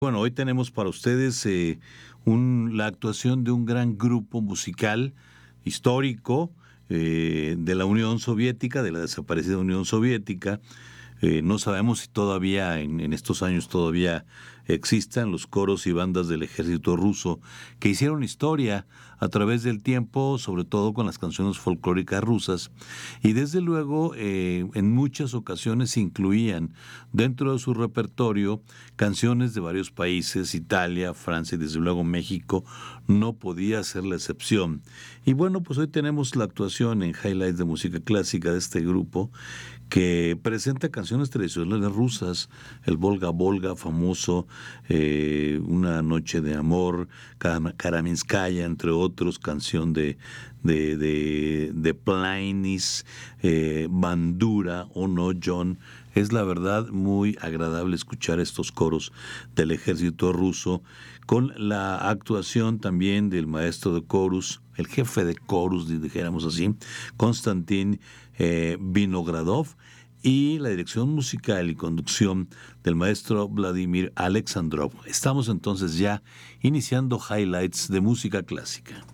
Bueno, hoy tenemos para ustedes la actuación de un gran grupo musical histórico de la Unión Soviética, de la desaparecida Unión Soviética. No sabemos si todavía en estos años todavía existan los coros y bandas del ejército ruso que hicieron historia a través del tiempo, sobre todo con las canciones folclóricas rusas, y desde luego en muchas ocasiones incluían dentro de su repertorio canciones de varios países: Italia, Francia y desde luego México no podía ser la excepción. Y bueno, pues hoy tenemos la actuación en Highlights de Música Clásica de este grupo que presenta canciones tradicionales rusas: el Volga Volga famoso, Una noche de amor, Karaminskaya, entre otros, canción de Plainis, Bandura o No John. Es la verdad muy agradable escuchar estos coros del ejército ruso, con la actuación también del maestro de chorus, el jefe de chorus, dijéramos así, Konstantin Vinogradov, y la dirección musical y conducción del maestro Vladimir Alexandrov. Estamos entonces ya iniciando Highlights de Música Clásica.